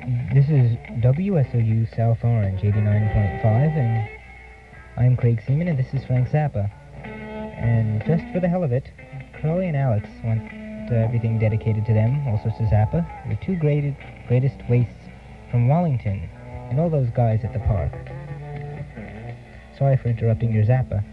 This is WSOU South Orange 89.5, and I'm Craig Seaman, and this is Frank Zappa. And just for the hell of it, Crowley and Alex want everything dedicated to them, also to Zappa, the two greatest wastes from Wallington, and all those guys at the park. Sorry for interrupting your Zappa.